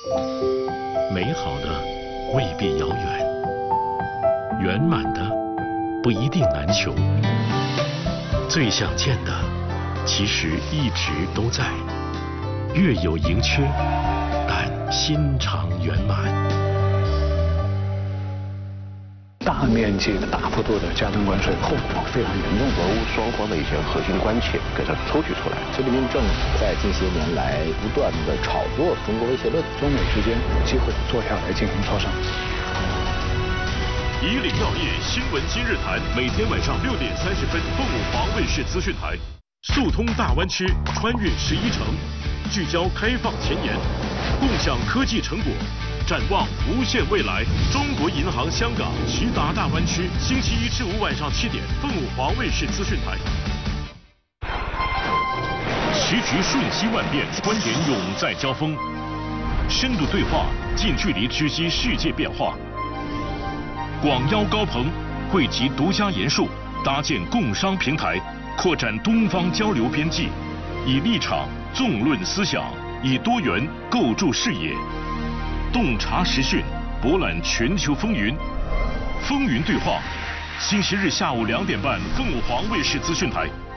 美好的未必遥远，圆满的不一定难求，最想见的其实一直都在，月有盈缺，但心常圆满。 大面积的、大幅度的加征关税，后果非常严重。 俄乌双方的一些核心关切给它抽取出来。 习近平政府在近些年来不断的炒作中国威胁论， 中美之间有机会坐下来进行磋商。 以领要业新闻今日谈，每天晚上6点30分，凤舞华卫视资讯台。速通大湾区，穿越11城，聚焦开放前沿，共享科技成果。展望无限未来，中国银行香港齐达大湾区，星期1至5晚上7点，凤舞华卫视资讯台。时局瞬息万变，观点永在交锋，深度对话，近距离直击世界变化。广邀高朋，汇集独家研述，搭建共商平台，扩展东方交流边际，以立场纵论思想，以多元构筑视野。洞察时讯，博览全球风云，风云对话，星期日下午2点半，凤舞华卫视资讯台。